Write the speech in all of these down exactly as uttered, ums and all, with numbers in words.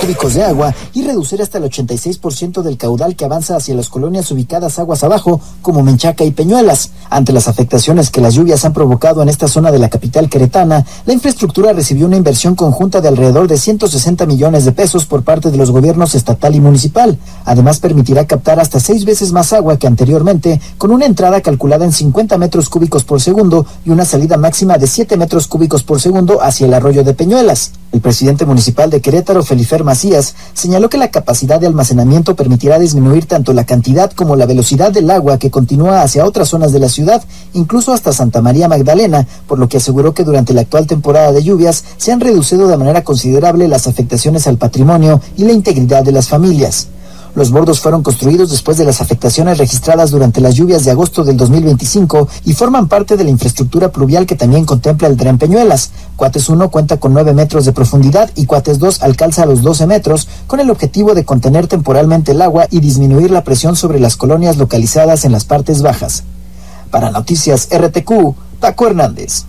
cúbicos de agua y reducir hasta el ochenta y seis por ciento del caudal que avanza hacia las colonias ubicadas aguas abajo, como Menchaca y Peñuelas. Ante las afectaciones que las lluvias han provocado en esta zona de la capital queretana, la infraestructura recibió una inversión conjunta de alrededor de ciento sesenta millones de pesos por parte de los gobiernos estatal y municipal. Además, permitirá captar hasta seis veces más agua que anteriormente, con una entrada calculada en cincuenta metros cúbicos por segundo y una salida máxima de siete metros cúbicos por segundo hacia el arroyo de Peñuelas. El presidente municipal de Querétaro, Felifer Macías, señaló que la capacidad de almacenamiento permitirá disminuir tanto la cantidad como la velocidad del agua que continúa hacia otras zonas de la ciudad, incluso hasta Santa María Magdalena, por lo que aseguró que durante la actual temporada de lluvias se han reducido de manera considerable las afectaciones al patrimonio y la integridad de las familias. Los bordos fueron construidos después de las afectaciones registradas durante las lluvias de agosto del dos mil veinticinco y forman parte de la infraestructura pluvial que también contempla el Tren Peñuelas. Cuates uno cuenta con nueve metros de profundidad y Cuates dos alcanza los doce metros, con el objetivo de contener temporalmente el agua y disminuir la presión sobre las colonias localizadas en las partes bajas. Para Noticias R T Q, Paco Hernández.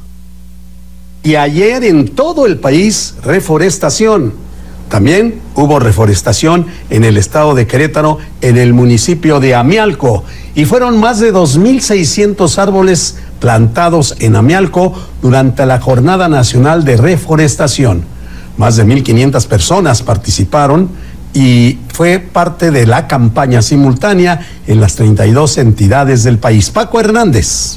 Y ayer en todo el país, reforestación. También hubo reforestación en el estado de Querétaro, en el municipio de Amialco, y fueron más de dos mil seiscientos árboles plantados en Amialco durante la Jornada Nacional de Reforestación. Más de mil quinientas personas participaron y fue parte de la campaña simultánea en las treinta y dos entidades del país. Paco Hernández.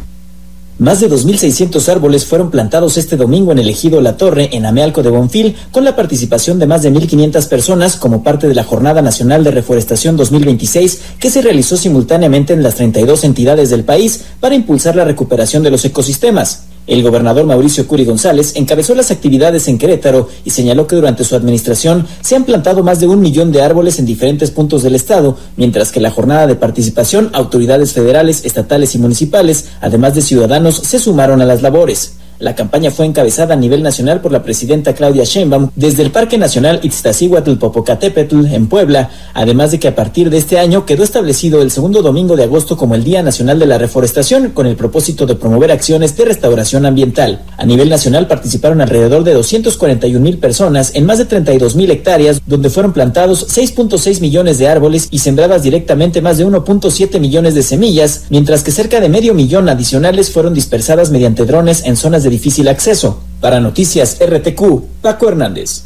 Más de dos mil seiscientos árboles fueron plantados este domingo en el ejido La Torre, en Amealco de Bonfil, con la participación de más de mil quinientas personas como parte de la Jornada Nacional de Reforestación dos mil veintiséis, que se realizó simultáneamente en las treinta y dos entidades del país para impulsar la recuperación de los ecosistemas. El gobernador Mauricio Curi González encabezó las actividades en Querétaro y señaló que durante su administración se han plantado más de un millón de árboles en diferentes puntos del estado, mientras que la jornada de participación, autoridades federales, estatales y municipales, además de ciudadanos, se sumaron a las labores. La campaña fue encabezada a nivel nacional por la presidenta Claudia Sheinbaum desde el Parque Nacional Ixtaccíhuatl-Popocatépetl en Puebla, además de que a partir de este año quedó establecido el segundo domingo de agosto como el Día Nacional de la Reforestación, con el propósito de promover acciones de restauración ambiental. A nivel nacional participaron alrededor de doscientos cuarenta y un mil personas en más de treinta y dos mil hectáreas, donde fueron plantados seis punto seis millones de árboles y sembradas directamente más de uno punto siete millones de semillas, mientras que cerca de medio millón adicionales fueron dispersadas mediante drones en zonas de difícil acceso. Para Noticias R T Q, Paco Hernández.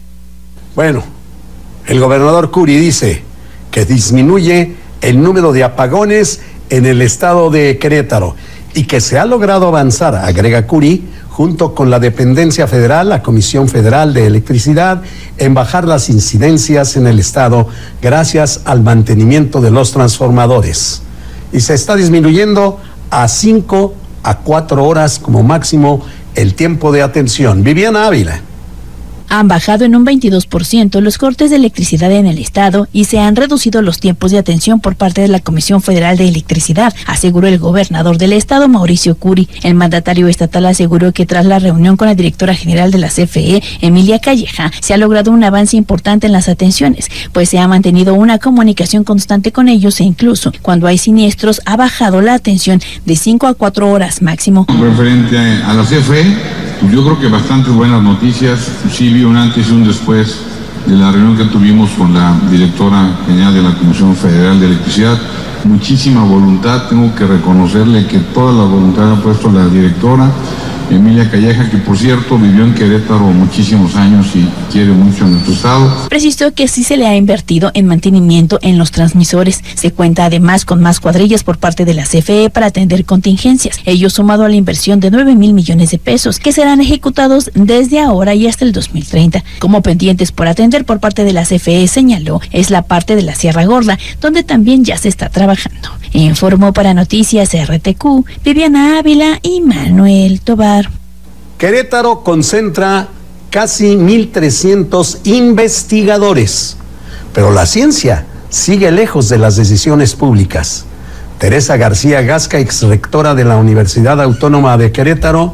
Bueno, el gobernador Curi dice que disminuye el número de apagones en el estado de Querétaro y que se ha logrado avanzar, agrega Curi, junto con la dependencia federal, la Comisión Federal de Electricidad, en bajar las incidencias en el estado gracias al mantenimiento de los transformadores. Y se está disminuyendo a cinco a cuatro horas como máximo el tiempo de atención. Viviana Ávila. Han bajado en un veintidós por ciento los cortes de electricidad en el estado y se han reducido los tiempos de atención por parte de la Comisión Federal de Electricidad, aseguró el gobernador del estado, Mauricio Curi. El mandatario estatal aseguró que tras la reunión con la directora general de la C F E, Emilia Calleja, se ha logrado un avance importante en las atenciones, pues se ha mantenido una comunicación constante con ellos e incluso cuando hay siniestros ha bajado la atención de cinco a cuatro horas máximo. Referente a la C F E, yo creo que bastantes buenas noticias. Sí vi un antes y un después de la reunión que tuvimos con la directora general de la Comisión Federal de Electricidad. Muchísima voluntad, tengo que reconocerle que toda la voluntad ha puesto la directora Emilia Calleja, que por cierto vivió en Querétaro muchísimos años y quiere mucho a nuestro estado. Precisó que sí se le ha invertido en mantenimiento en los transmisores. Se cuenta además con más cuadrillas por parte de la C F E para atender contingencias, ello sumado a la inversión de nueve mil millones de pesos que serán ejecutados desde ahora y hasta el dos mil treinta. Como pendientes por atender por parte de la C F E, señaló, es la parte de la Sierra Gorda, donde también ya se está trabajando. Informó para Noticias R T Q, Viviana Ávila y Manuel Tobar. Querétaro concentra casi mil trescientos investigadores, pero la ciencia sigue lejos de las decisiones públicas. Teresa García Gasca, exrectora de la Universidad Autónoma de Querétaro,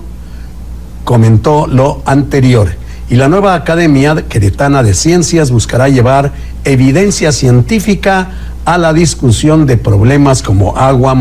comentó lo anterior. Y la nueva Academia Queretana de Ciencias buscará llevar evidencia científica a la discusión de problemas como agua,